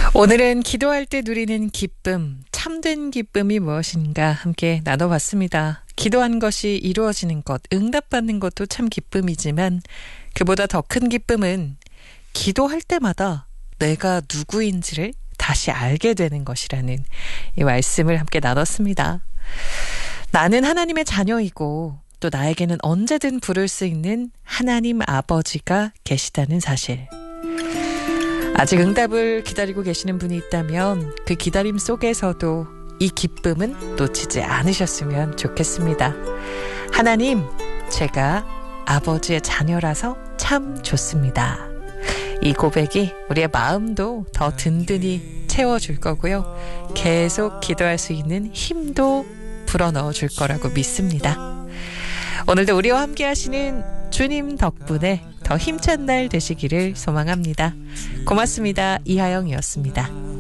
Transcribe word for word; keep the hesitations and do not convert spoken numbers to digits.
오늘은 기도할 때 누리는 기쁨, 참된 기쁨이 무엇인가 함께 나눠봤습니다. 기도한 것이 이루어지는 것, 응답받는 것도 참 기쁨이지만 그보다 더 큰 기쁨은 기도할 때마다 내가 누구인지를 다시 알게 되는 것이라는 이 말씀을 함께 나눴습니다. 나는 하나님의 자녀이고 또 나에게는 언제든 부를 수 있는 하나님 아버지가 계시다는 사실. 아직 응답을 기다리고 계시는 분이 있다면 그 기다림 속에서도 이 기쁨은 놓치지 않으셨으면 좋겠습니다. 하나님, 제가 아버지의 자녀라서 참 좋습니다. 이 고백이 우리의 마음도 더 든든히 채워줄 거고요. 계속 기도할 수 있는 힘도 불어넣어 줄 거라고 믿습니다. 오늘도 우리와 함께 하시는 주님 덕분에 더 힘찬 날 되시기를 소망합니다. 고맙습니다. 이하영이었습니다.